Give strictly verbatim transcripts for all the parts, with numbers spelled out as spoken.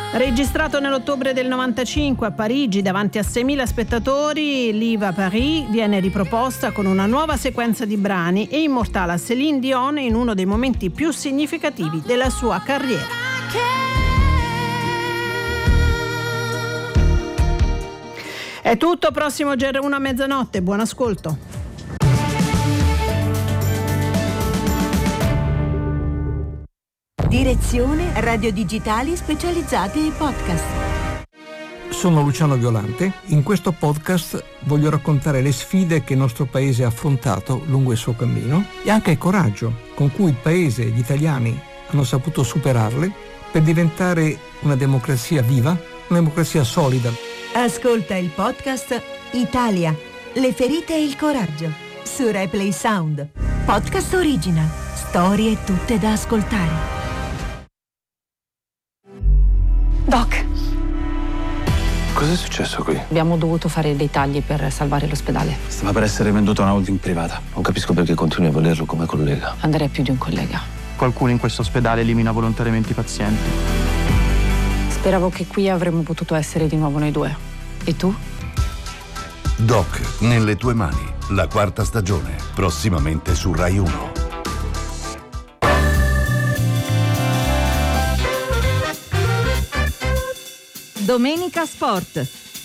Registrato nell'ottobre del novantacinque a Parigi davanti a seimila spettatori, Live à Paris viene riproposta con una nuova sequenza di brani e immortala Céline Dion in uno dei momenti più significativi della sua carriera. È tutto, prossimo G R uno a mezzanotte, buon ascolto. Direzione Radio Digitali specializzati ai podcast. Sono Luciano Violante. In questo podcast voglio raccontare le sfide che il nostro paese ha affrontato lungo il suo cammino e anche il coraggio con cui il paese e gli italiani hanno saputo superarle per diventare una democrazia viva, una democrazia solida. Ascolta il podcast Italia, le ferite e il coraggio su Replay Sound. Podcast original, storie tutte da ascoltare. Doc, cos'è successo qui? abbiamo dovuto fare dei tagli per salvare l'ospedale. Stava per essere venduto a una holding privata. Non capisco perché continui a volerlo come collega. Andrei più di un collega. Qualcuno in questo ospedale elimina volontariamente i pazienti. Speravo che qui avremmo potuto essere di nuovo noi due. E tu? Doc, nelle tue mani, la quarta stagione, prossimamente su Rai uno. Domenica Sport.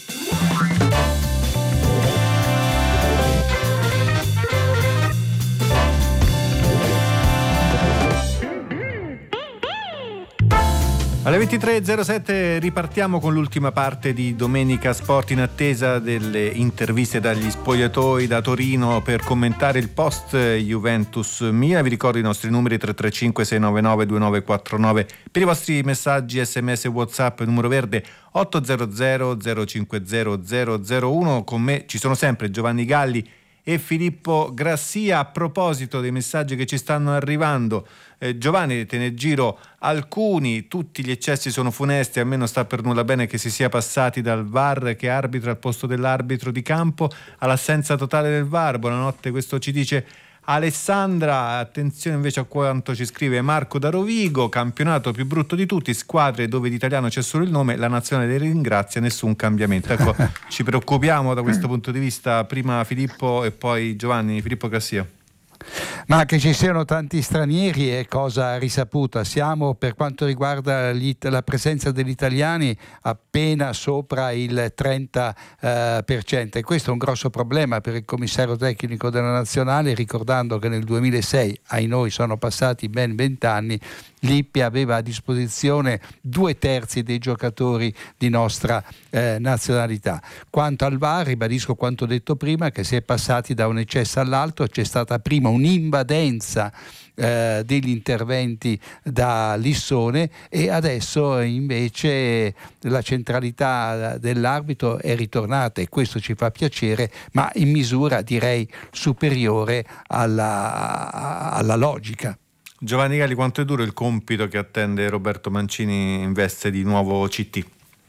Alle ventitré e zero sette ripartiamo con l'ultima parte di Domenica Sport in attesa delle interviste dagli spogliatoi da Torino per commentare il post Juventus Milan. Vi ricordo i nostri numeri tre tre cinque sei nove nove due nove quattro nove per i vostri messaggi sms e WhatsApp, numero verde otto zero zero zero cinque zero zero zero uno. Con me ci sono sempre Giovanni Galli e Filippo Grassia. A proposito dei messaggi che ci stanno arrivando, eh, Giovanni, te ne giro alcuni. Tutti gli eccessi sono funesti, a me non sta per nulla bene che si sia passati dal V A R che arbitra al posto dell'arbitro di campo all'assenza totale del V A R. Buonanotte, questo ci dice Alessandra. Attenzione invece a quanto ci scrive Marco da Rovigo: campionato più brutto di tutti, squadre dove di italiano c'è solo il nome, la nazionale ringrazia, nessun cambiamento. Ecco, ci preoccupiamo da questo punto di vista. Prima Filippo e poi Giovanni. Filippo Grassia. Ma che ci siano tanti stranieri è cosa risaputa. Siamo, per quanto riguarda la presenza degli italiani, appena sopra il trenta per cento, e questo è un grosso problema per il commissario tecnico della nazionale, ricordando che nel duemilasei, ai noi sono passati ben vent'anni, Lippi aveva a disposizione due terzi dei giocatori di nostra eh, nazionalità. Quanto al V A R, ribadisco quanto detto prima, che si è passati da un eccesso all'altro. C'è stata prima un'invadenza eh, degli interventi da Lissone e adesso invece la centralità dell'arbitro è ritornata, e questo ci fa piacere, ma in misura direi superiore alla, alla logica. Giovanni Galli, quanto è duro il compito che attende Roberto Mancini in veste di nuovo C T?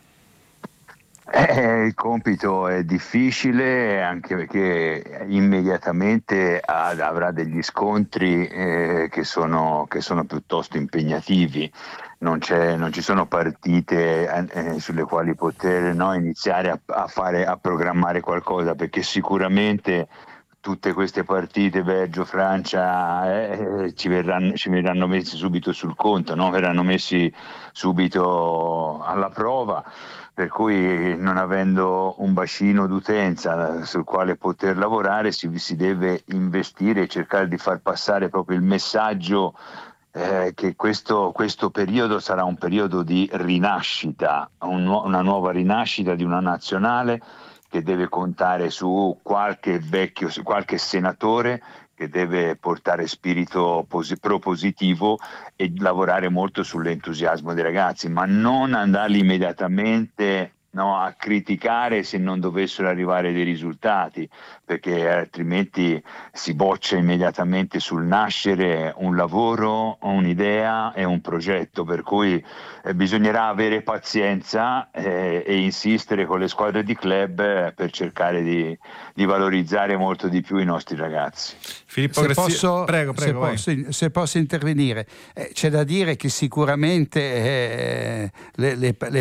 Eh, il compito è difficile, anche perché immediatamente ad, avrà degli scontri eh, che, sono, che sono piuttosto impegnativi. Non, c'è, non ci sono partite eh, sulle quali poter no, iniziare a, a, fare, a programmare qualcosa, perché sicuramente tutte queste partite, Belgio, Francia, eh, ci, verranno, ci verranno messi subito sul conto, no? Verranno messi subito alla prova, per cui non avendo un bacino d'utenza sul quale poter lavorare si, si deve investire e cercare di far passare proprio il messaggio eh, che questo, questo periodo sarà un periodo di rinascita, un, una nuova rinascita di una nazionale che deve contare su qualche vecchio, su qualche senatore che deve portare spirito posi- propositivo e lavorare molto sull'entusiasmo dei ragazzi, ma non andarli immediatamente no, a criticare se non dovessero arrivare dei risultati, perché altrimenti si boccia immediatamente sul nascere un lavoro, un'idea e un progetto, per cui eh, bisognerà avere pazienza eh, e insistere con le squadre di club eh, per cercare di, di valorizzare molto di più i nostri ragazzi. Filippo se, Grassia, posso, prego, prego, se, posso, se posso intervenire, eh, c'è da dire che sicuramente eh, le, le, le